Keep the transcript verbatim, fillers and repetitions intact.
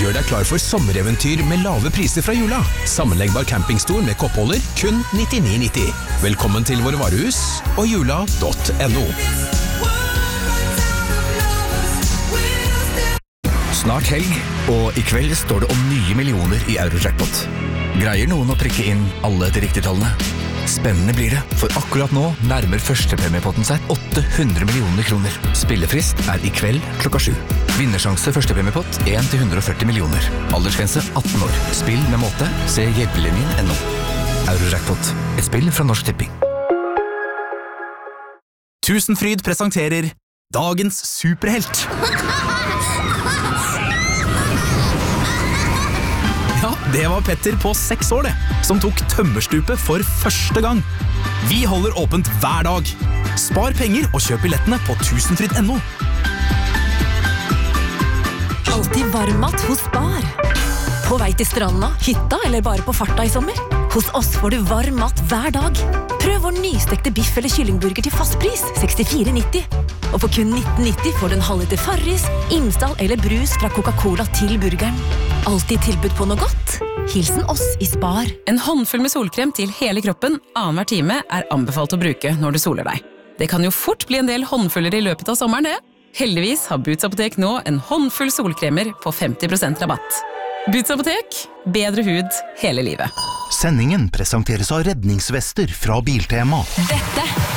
Gjør deg klar for sommereventyr med lave priser fra jula. Sammenleggbar campingstol med koppholder, kun nittini nitti. Velkommen til våre varehus og jula punktum no. Snart helg, og i kveld står det om nye millioner i Eurojackpot. Greier noen å prikke inn alle de riktige tallene? Spennende blir det, for akkurat nå nærmer førstepremiepotten seg åtte hundre millioner kroner. Spillefrist er i kveld klokka sju. Vinnersjanse førstepremiepott en til hundre og førti millioner. Aldersgrense atten år. Spill med måte. Se hjelpelinjen punktum no. Eurojackpot. Et spill fra Norsk Tipping. Tusenfryd presenterer Dagens superhelt. Ja, det var Petter på seks år det, som tok tømmerstupet for første gang. Vi holder åpent hver dag. Spar penger og kjøp billettene på tusenfryd punktum no. Alltid varmmat hos Spar. På vei til stranda, hytta eller bare på farta i sommer. Hos oss får du varm mat hver dag. Prøv vår nystekte biff eller kyllingburger til fast pris, sekstifire nitti. Og for kun nitten nitti får du en halvliter Farris, Imsdal eller brus fra Coca-Cola til burgeren. Alltid tilbud på noe godt. Hilsen oss i Spar. En håndfull med solkrem til hele kroppen annenhver time er anbefalt å bruke når du soler deg. Det kan jo fort bli en del håndfuller i løpet av sommeren, det. Heldigvis har Boots Apotek nå en håndfull solkremer på femti prosent rabatt. Boots Apotek, bedre hud hele livet. Sendingen presenteres av redningsvester fra Biltema. Dette